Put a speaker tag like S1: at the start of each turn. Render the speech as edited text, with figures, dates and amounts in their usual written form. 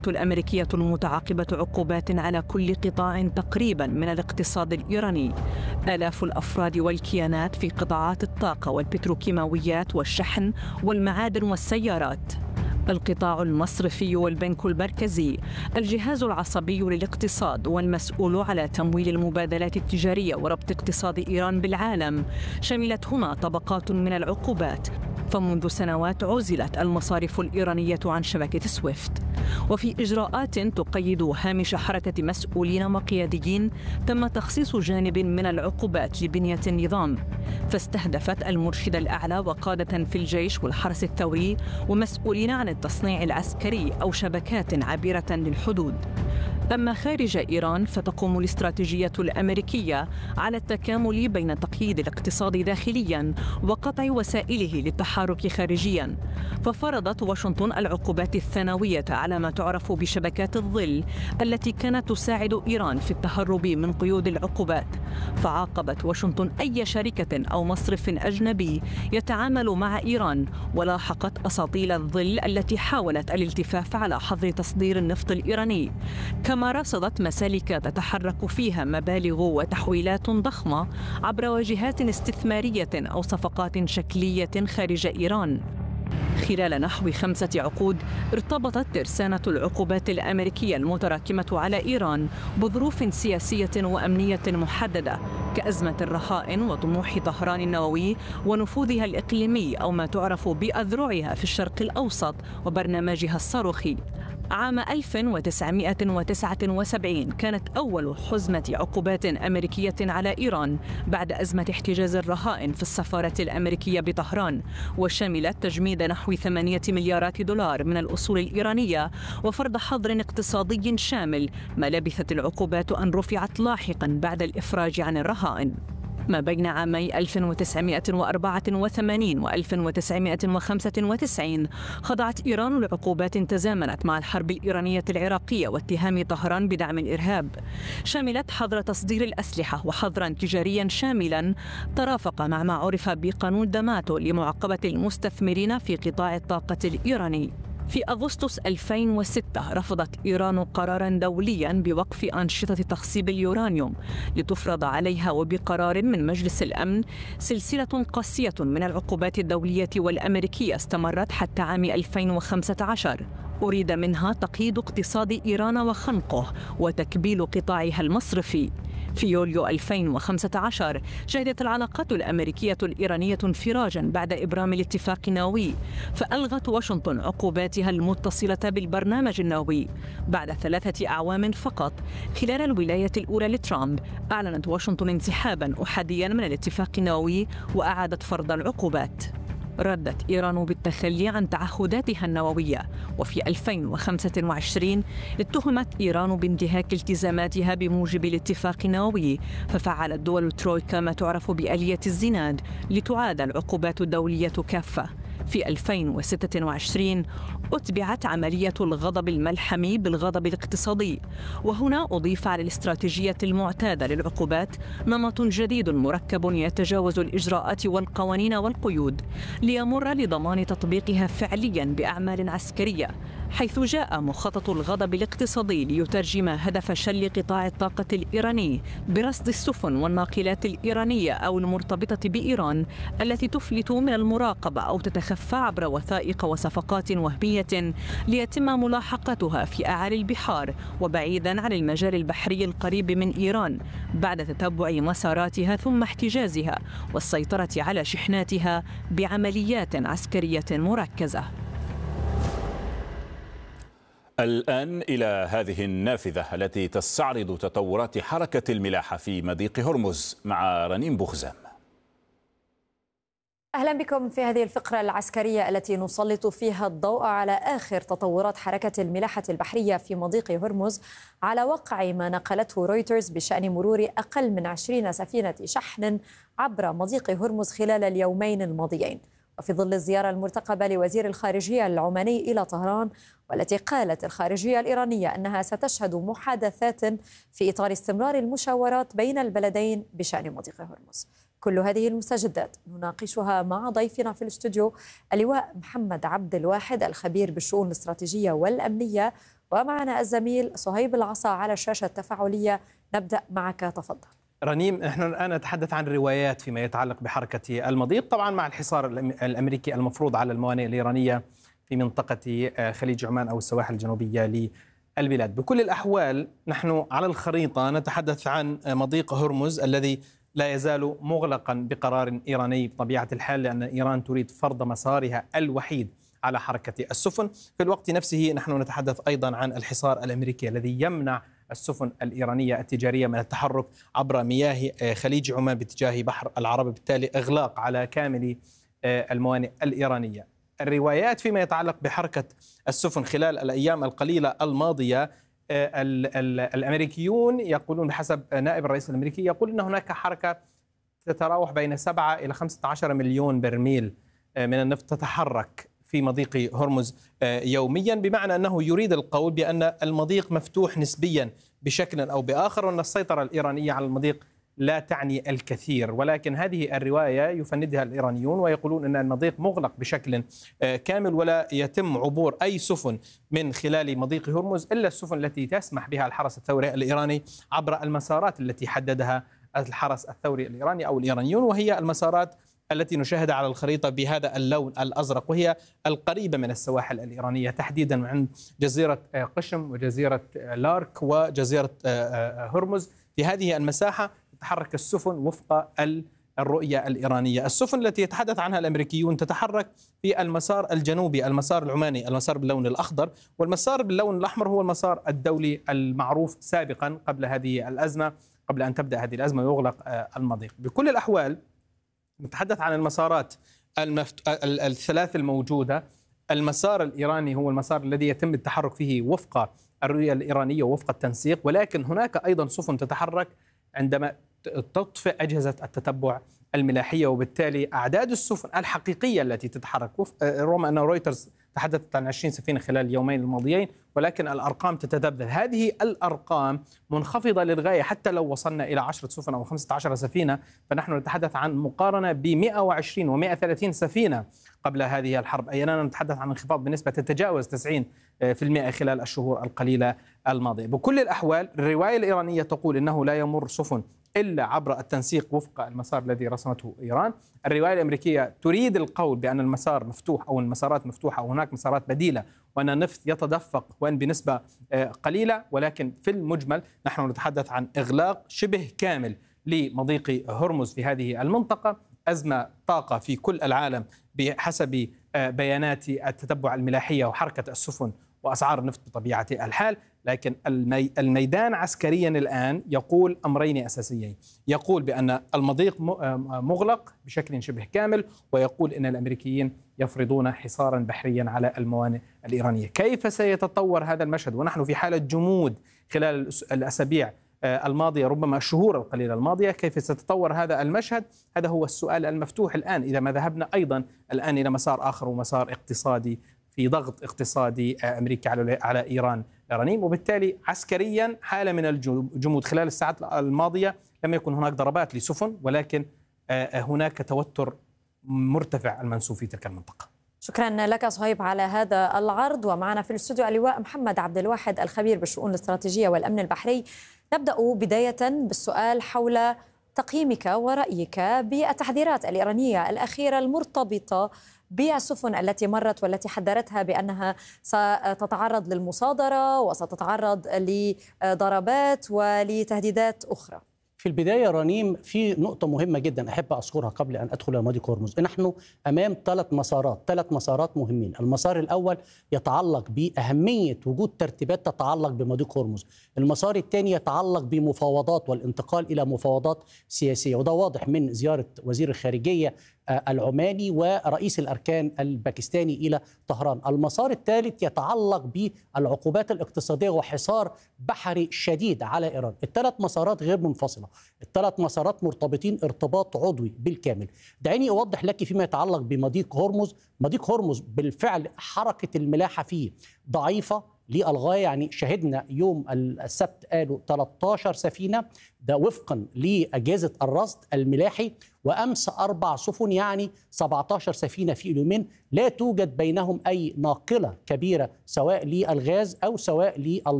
S1: الأمريكية المتعاقبة عقوبات على كل قطاع تقريبا من الاقتصاد الإيراني. آلاف الأفراد والكيانات في قطاعات الطاقة والبتروكيماويات والشحن والمعادن والسيارات. القطاع المصرفي والبنك المركزي، الجهاز العصبي للاقتصاد والمسؤول على تمويل المبادلات التجارية وربط اقتصاد إيران بالعالم، شملتهما طبقات من العقوبات. فمنذ سنوات عزلت المصارف الإيرانية عن شبكة سويفت، وفي إجراءات تقيد هامش حركة مسؤولين وقياديين تم تخصيص جانب من العقوبات لبنية النظام، فاستهدفت المرشد الأعلى وقادة في الجيش والحرس الثوري ومسؤولين عن التصنيع العسكري أو شبكات عابرة للحدود. أما خارج إيران فتقوم الاستراتيجية الأمريكية على التكامل بين تقييد الاقتصاد داخلياً وقطع وسائله للتحرك خارجياً، ففرضت واشنطن العقوبات الثانوية على ما تعرف بشبكات الظل التي كانت تساعد إيران في التهرب من قيود العقوبات، فعاقبت واشنطن أي شركة أو مصرف أجنبي يتعامل مع إيران، ولاحقت أساطيل الظل التي حاولت الالتفاف على حظر تصدير النفط الإيراني، كما رصدت مسالك تتحرك فيها مبالغ وتحويلات ضخمة عبر واجهات استثمارية أو صفقات شكلية خارج إيران. خلال نحو 5 عقود ارتبطت ترسانة العقوبات الأمريكية المتراكمة على إيران بظروف سياسية وأمنية محددة كأزمة الرهائن وطموح طهران النووي ونفوذها الإقليمي أو ما تعرف بأذرعها في الشرق الأوسط وبرنامجها الصاروخي. عام 1979 كانت أول حزمة عقوبات أمريكية على إيران بعد أزمة احتجاز الرهائن في السفارة الأمريكية بطهران، وشملت تجميد نحو 8 مليارات دولار من الأصول الإيرانية وفرض حظر اقتصادي شامل، ما لبثت العقوبات أن رفعت لاحقا بعد الإفراج عن الرهائن. ما بين عامي 1984 و 1995 خضعت إيران لعقوبات تزامنت مع الحرب الإيرانية العراقية واتهام طهران بدعم الإرهاب، شملت حظر تصدير الأسلحة وحظرا تجاريا شاملا ترافق مع ما عرف بقانون داماتو لمعاقبة المستثمرين في قطاع الطاقة الإيراني. في أغسطس 2006 رفضت إيران قراراً دولياً بوقف أنشطة تخصيب اليورانيوم لتفرض عليها وبقرار من مجلس الأمن سلسلة قاسية من العقوبات الدولية والأمريكية استمرت حتى عام 2015. أريد منها تقييد اقتصاد إيران وخنقه وتكبيل قطاعها المصرفي. في يوليو 2015 شهدت العلاقات الأمريكية الإيرانية انفراجاً بعد إبرام الاتفاق النووي، فألغت واشنطن عقوباتها المتصلة بالبرنامج النووي. بعد 3 أعوام فقط خلال الولاية الأولى لترامب أعلنت واشنطن انسحاباً أحادياً من الاتفاق النووي وأعادت فرض العقوبات. ردت إيران بالتخلي عن تعهداتها النووية، وفي 2025 اتهمت إيران بانتهاك التزاماتها بموجب الاتفاق النووي، ففعلت دول الترويكا ما تعرف بآلية الزناد لتعاد العقوبات الدولية كافة. في 2026 أتبعت عملية الغضب الملحمي بالغضب الاقتصادي، وهنا أضيف على الاستراتيجية المعتادة للعقوبات نمط جديد مركب يتجاوز الإجراءات والقوانين والقيود ليمر لضمان تطبيقها فعليا بأعمال عسكرية، حيث جاء مخطط الغضب الاقتصادي ليترجم هدف شل قطاع الطاقة الإيراني برصد السفن والناقلات الإيرانية أو المرتبطة بإيران التي تفلت من المراقبة أو تتخفى عبر وثائق وصفقات وهمية ليتم ملاحقتها في أعالي البحار وبعيدا عن المجال البحري القريب من إيران بعد تتبع مساراتها ثم احتجازها والسيطرة على شحناتها بعمليات عسكرية مركزة.
S2: الآن إلى هذه النافذة التي تستعرض تطورات حركة الملاحة في مضيق هرمز مع رنين بوخزام.
S3: أهلا بكم في هذه الفقرة العسكرية التي نسلط فيها الضوء على آخر تطورات حركة الملاحة البحرية في مضيق هرمز على وقع ما نقلته رويترز بشأن مرور أقل من 20 سفينة شحن عبر مضيق هرمز خلال اليومين الماضيين، وفي ظل الزيارة المرتقبة لوزير الخارجية العماني إلى طهران، والتي قالت الخارجية الإيرانية أنها ستشهد محادثات في إطار استمرار المشاورات بين البلدين بشأن مضيق هرمز. كل هذه المستجدات نناقشها مع ضيفنا في الاستوديو اللواء محمد عبد الواحد، الخبير بالشؤون الاستراتيجية والأمنية ومعنا الزميل صهيب العصا على الشاشة التفاعلية. نبدأ معك، تفضل.
S4: رنيم، نحن الآن نتحدث عن روايات فيما يتعلق بحركة المضيق، طبعا مع الحصار الأمريكي المفروض على الموانئ الإيرانية في منطقة خليج عمان أو السواحل الجنوبية للبلاد. بكل الأحوال نحن على الخريطة نتحدث عن مضيق هرمز الذي لا يزال مغلقا بقرار إيراني بطبيعة الحال، لأن إيران تريد فرض مسارها الوحيد على حركة السفن. في الوقت نفسه نحن نتحدث أيضا عن الحصار الأمريكي الذي يمنع السفن الإيرانية التجارية من التحرك عبر مياه خليج عمان باتجاه بحر العرب، بالتالي إغلاق على كامل الموانئ الإيرانية. الروايات فيما يتعلق بحركة السفن خلال الأيام القليلة الماضية، الأمريكيون يقولون بحسب نائب الرئيس الأمريكي يقول أن هناك حركة تتراوح بين 7 إلى 15 مليون برميل من النفط تتحرك في مضيق هرمز يوميا، بمعنى أنه يريد القول بأن المضيق مفتوح نسبيا بشكل أو بآخر، وأن السيطرة الإيرانية على المضيق لا تعني الكثير. ولكن هذه الرواية يفندها الإيرانيون ويقولون أن المضيق مغلق بشكل كامل ولا يتم عبور أي سفن من خلال مضيق هرمز إلا السفن التي تسمح بها الحرس الثوري الإيراني عبر المسارات التي حددها الحرس الثوري الإيراني أو الإيرانيون، وهي المسارات التي نشاهدها على الخريطة بها اللون الأزرق، وهي القريبة من السواحل الإيرانية، تحديدا من جزيرة قشم وجزيرة لارك وجزيرة هرمز. في هذه المساحة تتحرك السفن وفق الرؤية الإيرانية. السفن التي يتحدث عنها الأمريكيون تتحرك في المسار الجنوبي، المسار العماني، المسار باللون الأخضر، والمسار باللون الأحمر هو المسار الدولي المعروف سابقا قبل هذه الأزمة، قبل أن تبدأ هذه الأزمة ويغلق المضيق. بكل الأحوال نتحدث عن المسارات الثلاث الموجودة. المسار الإيراني هو المسار الذي يتم التحرك فيه وفق الرؤية الإيرانية ووفق التنسيق، ولكن هناك أيضا سفن تتحرك عندما تطفئ أجهزة التتبع الملاحية، وبالتالي أعداد السفن الحقيقية التي تتحرك رغم أن رويترز تحدثت عن 20 سفينة خلال اليومين الماضيين، ولكن الأرقام تتذبذب. هذه الأرقام منخفضة للغاية، حتى لو وصلنا إلى 10 سفن أو 15 سفينة فنحن نتحدث عن مقارنة ب 120 و 130 سفينة قبل هذه الحرب. أيضا نتحدث عن انخفاض بنسبة تتجاوز 90% خلال الشهور القليلة الماضية. بكل الأحوال الرواية الإيرانية تقول إنه لا يمر سفن إلا عبر التنسيق وفق المسار الذي رسمته إيران. الرواية الأمريكية تريد القول بأن المسار مفتوح أو المسارات مفتوحة أو هناك مسارات بديلة وأن النفط يتدفق وأن بنسبة قليلة، ولكن في المجمل نحن نتحدث عن إغلاق شبه كامل لمضيق هرمز في هذه المنطقة. أزمة طاقة في كل العالم بحسب بيانات التتبع الملاحية وحركة السفن وأسعار النفط بطبيعة الحال، لكن الميدان عسكريا الآن يقول أمرين أساسيين. يقول بأن المضيق مغلق بشكل شبه كامل، ويقول أن الأمريكيين يفرضون حصارا بحريا على الموانئ الإيرانية. كيف سيتطور هذا المشهد ونحن في حالة جمود خلال الأسابيع الماضية، ربما الشهور القليلة الماضية؟ كيف سيتطور هذا المشهد؟ هذا هو السؤال المفتوح الآن، إذا ما ذهبنا أيضا الآن إلى مسار آخر ومسار اقتصادي في ضغط اقتصادي أمريكي على إيران رنيم. وبالتالي عسكريا حالة من الجمود. خلال الساعات الماضية لم يكن هناك ضربات لسفن، ولكن هناك توتر مرتفع المنسوب في تلك المنطقة.
S3: شكرا لك صهيب على هذا العرض. ومعنا في الاستوديو اللواء محمد عبد الواحد الخبير بالشؤون الاستراتيجية والأمن البحري. نبدأ بداية بالسؤال حول تقييمك ورأيك بالتحذيرات الإيرانية الأخيرة المرتبطة بالسفن التي مرت والتي حذرتها بأنها ستتعرض للمصادرة وستتعرض لضربات ولتهديدات أخرى.
S5: في البداية رنيم، في نقطة مهمة جدا أحب أذكرها قبل أن أدخل إلى مضيق هرمز. نحن أمام ثلاث مسارات مهمين. المسار الأول يتعلق بأهمية وجود ترتيبات تتعلق بمضيق هرمز. المسار الثاني يتعلق بمفاوضات والانتقال إلى مفاوضات سياسية، وده واضح من زيارة وزير الخارجية العماني ورئيس الأركان الباكستاني إلى طهران. المسار الثالث يتعلق بالعقوبات الاقتصادية وحصار بحري شديد على إيران. الثلاث مسارات غير منفصلة، الثلاث مسارات مرتبطين ارتباط عضوي بالكامل. دعيني أوضح لك فيما يتعلق بمضيق هرمز. مضيق هرمز بالفعل حركة الملاحة فيه ضعيفة للغاية. يعني شهدنا يوم السبت قالوا 13 سفينة، ده وفقا لأجهزة الرصد الملاحي، وأمس 4 سفن، يعني 17 سفينة في اليومين. لا توجد بينهم أي ناقلة كبيرة سواء للغاز أو سواء للمياه.